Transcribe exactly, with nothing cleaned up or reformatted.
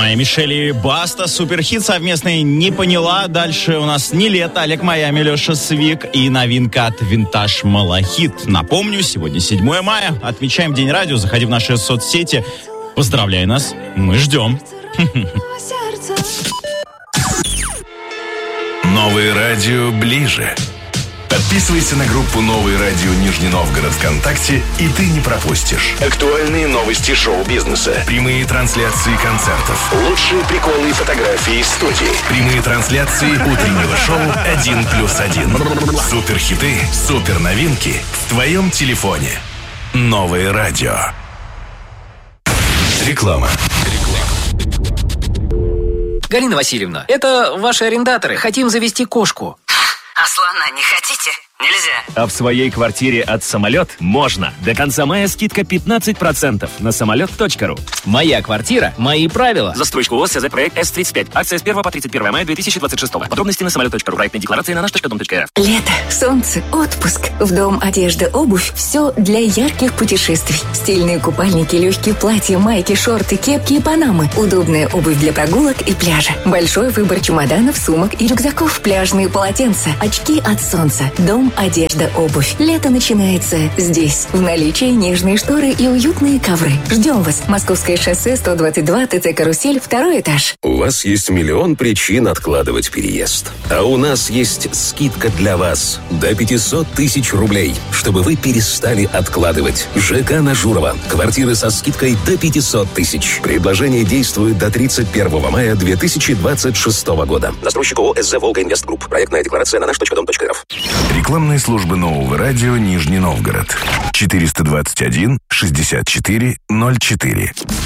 Ой, Мишель и Баста, суперхит совместный, не поняла. Дальше у нас не лето, Олег Майами, Леша Свик и новинка от Винтаж Малахит. Напомню, сегодня седьмое мая, отмечаем День радио, заходи в наши соцсети, поздравляй нас, мы ждем. Новое радио ближе. Подписывайся на группу «Новое радио Нижний Новгород» ВКонтакте, и ты не пропустишь актуальные новости шоу-бизнеса, прямые трансляции концертов, лучшие приколы и фотографии из студии, прямые трансляции утреннего шоу «Один плюс один». Суперхиты, суперновинки в твоем телефоне. Новое радио. Реклама. Галина Васильевна, это ваши арендаторы. Хотим завести кошку. А слона не хотите? Нельзя. А в своей квартире от «Самолет» можно. До конца мая скидка пятнадцать процентов на самолет точка ру. Моя квартира, мои правила. Застройщик ООО «СЗ Проект С тридцать пять». Акция с первого по тридцать первое мая две тысячи двадцать шестого. Подробности на самолет точка ру. Проектная декларация на наш точка дом точка эр эф. Лето, солнце, отпуск. В Дом одежда, обувь. Все для ярких путешествий. Стильные купальники, легкие платья, майки, шорты, кепки и панамы. Удобная обувь для прогулок и пляжа. Большой выбор чемоданов, сумок и рюкзаков. Пляжные полотенца. Очки от солнца. Дом одежда, обувь. Лето начинается здесь. В наличии нежные шторы и уютные ковры. Ждем вас. Московское шоссе сто двадцать два, ТЦ «Карусель», второй этаж. У вас есть миллион причин откладывать переезд. А у нас есть скидка для вас до пятьсот тысяч рублей, чтобы вы перестали откладывать. ЖК Нажурова. Квартиры со скидкой до пятьсот тысяч. Предложение действует до тридцать первого мая две тысячи двадцать шестого года. Застройщик ООО «СЗ Волга Инвест Групп». Проектная декларация на наш точка дом точка эр эф. Рекламная служба Нового радио Нижний Новгород. четыреста двадцать один шестьдесят четыре ноль четыре.